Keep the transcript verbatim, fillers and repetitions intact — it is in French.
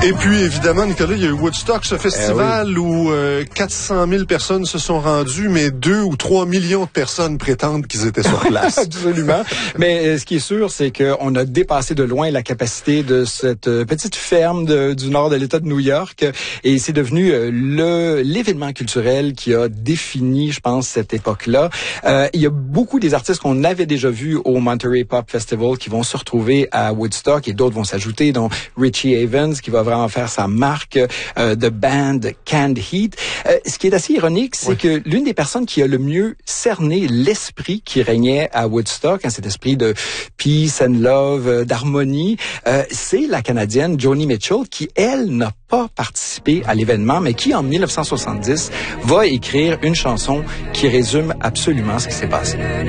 Et puis, évidemment, Nicolas, il y a eu Woodstock, ce festival eh oui. où euh, quatre cent mille personnes se sont rendues, mais deux ou trois millions de personnes prétendent qu'ils étaient sur place. Absolument. Mais euh, ce qui est sûr, c'est qu'on a dépassé de loin la capacité de cette euh, petite ferme de, du nord de l'État de New York. Et c'est devenu euh, le l'événement culturel qui a défini, je pense, cette époque-là. Euh, il y a beaucoup des artistes qu'on avait déjà vus au Monterey Pop Festival qui vont se retrouver à Woodstock et d'autres vont s'ajouter, dont Richie Havens qui va vraiment faire sa marque, euh, de band Canned Heat. Euh, ce qui est assez ironique, c'est oui. que l'une des personnes qui a le mieux cerné l'esprit qui régnait à Woodstock, hein, cet esprit de peace and love, euh, d'harmonie, euh, c'est la Canadienne Joni Mitchell qui, elle, n'a pas participé à l'événement, mais qui, en dix-neuf cent soixante-dix, va écrire une chanson qui résume absolument ce qui s'est passé.